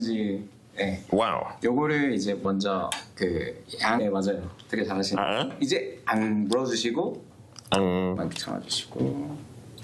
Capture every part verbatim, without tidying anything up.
이제 네. Wow. 요거를 이제 먼저 그 양, 네 맞아요. 되게 잘하시네요. 아? 이제 안 물어주시고 Um, 이렇게 참아주시고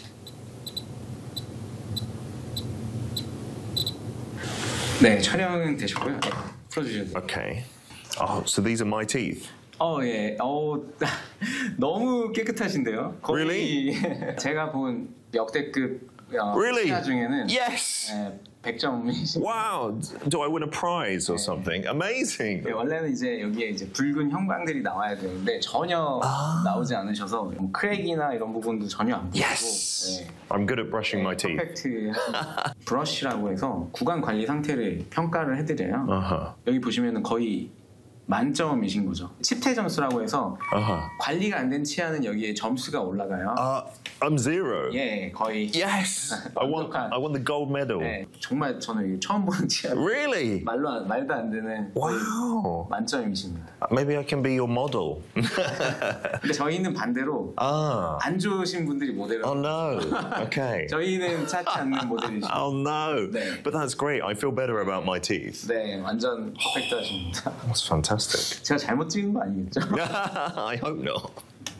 네 촬영은 되셨고요. 네, 풀어주셔도 돼요. okay. Oh, so these are my teeth. 어, 예. 어, 너무 깨끗하신데요? 거의 Really? 제가 본 역대급 어, Really? 치아 중에는 Yes. 예, 백 점이신. Wow. Do I win a prize or something? Amazing. 네, 원래는 이제 여기에 이제 붉은 형광들이 나와야 되는데 전혀 아. 나오지 않으셔서 뭐 크랙이나 이런 부분도 전혀 안 보이고 Yes. 예. I'm good at brushing my teeth. 퍼펙트 브러쉬라고 해서 구강 관리 상태를 평가를 해드려요. Uh-huh. 여기 보시면은 거의 만점이신 거죠. 칩태 점수라고 해서 Uh-huh. 관리가 안 된 치아는 여기에 점수가 올라가요. Uh, I'm zero. 예, 거의. Yes. I want 완벽한. I want the gold medal. 네, 정말 저는 이거 처음 보는 치아. Really? 말로 안, 말도 안 되는 거의 Wow. 만점이십니다. Maybe I can be your model. 근데 저희는 반대로 Ah. 안 좋으신 분들이 모델을. Oh no. Okay. 저희는 찾지 않는 모델이시죠. Oh no. 네. But that's great. I feel better about my teeth. 네, 완전 퍼펙트하십니다. That's fantastic. 제가 잘못 찍은 거 아니겠죠? I hope not.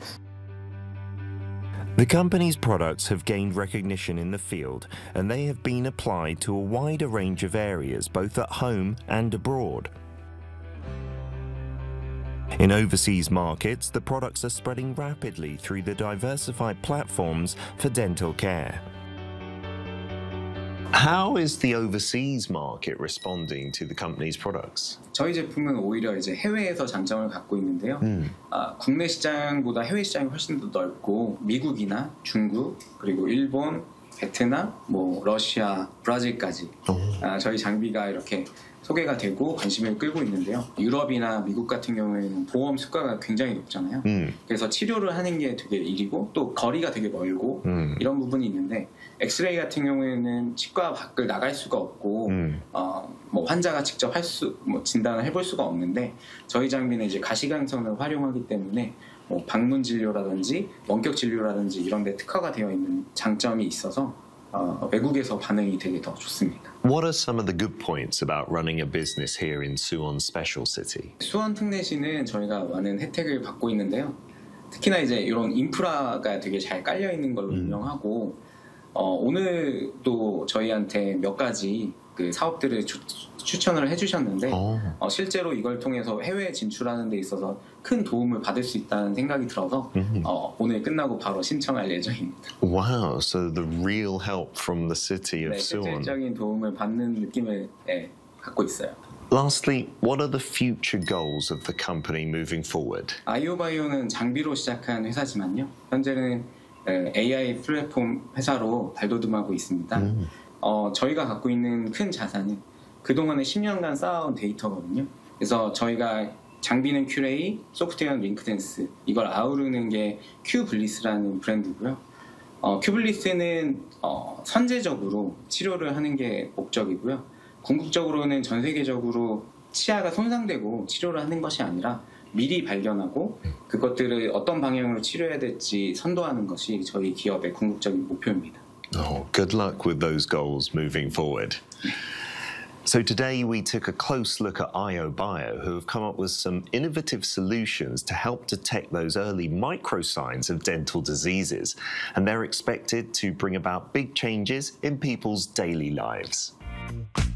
The company's products have gained recognition in the field, and they have been applied to a wider range of areas, both at home and abroad. In overseas markets, the products are spreading rapidly through the diversified platforms for dental care. How is the overseas market responding to the company's products? 저희 제품은 오히려 이제 해외에서 장점을 갖고 있는데요. 음. 아, 국내 시장보다 해외 시장이 훨씬 더 넓고 미국이나 중국 그리고 일본, 베트남, 뭐 러시아, 브라질까지 아, 저희 장비가 이렇게 소개가 되고 관심을 끌고 있는데요. 유럽이나 미국 같은 경우에는 보험 수가가 굉장히 높잖아요. 음. 그래서 치료를 하는 게 되게 일이고 또 거리가 되게 멀고 음. 이런 부분이 있는데 엑스레이 같은 경우에는 치과 밖을 나갈 수가 없고 음. 어, 뭐 환자가 직접 할 수, 뭐 진단을 해볼 수가 없는데 저희 장비는 이제 가시광선을 활용하기 때문에 뭐 방문 진료라든지 원격 진료라든지 이런 데 특화가 되어 있는 장점이 있어서 어, 외국에서 반응이 되게 더 좋습니다. What are some of the good points about running a business here in Suwon Special City? 수원 특례시는 저희가 많은 혜택을 받고 있는데요. 특히나 이제 이런 인프라가 되게 잘 깔려 있는 걸로 음. 유명하고 어, 오늘도 저희한테 몇 가지 그 사업들을 주, 추천을 해주셨는데 어. 어, 실제로 이걸 통해서 해외 진출하는 데 있어서 큰 도움을 받을 수 있다는 생각이 들어서 음. 어, 오늘 끝나고 바로 신청할 예정입니다. Wow, so the real help from the city of 네, Suwon. 실질적인 도움을 받는 느낌을 네, 갖고 있어요. Lastly, what are the future goals of the company moving forward? 아이오바이오는 장비로 시작한 회사지만요. 현재는 에이아이 플랫폼 회사로 발돋움하고 있습니다. 음. 어, 저희가 갖고 있는 큰 자산은 그동안에 십 년간 쌓아온 데이터거든요. 그래서 저희가 장비는 큐레이, 소프트웨어는 링크댄스 이걸 아우르는 게 큐블리스라는 브랜드고요. 어, 큐블리스는 어, 선제적으로 치료를 하는 게 목적이고요. 궁극적으로는 전 세계적으로 치아가 손상되고 치료를 하는 것이 아니라 미리 발견하고 그것들을 어떤 방향으로 치료해야 될지 선도하는 것이 저희 기업의 궁극적인 목표입니다. Oh, good luck with those goals moving forward. So today we took a close look at iObio, who have come up with some innovative solutions to help detect those early micro signs of dental diseases, and they're expected to bring about big changes in people's daily lives.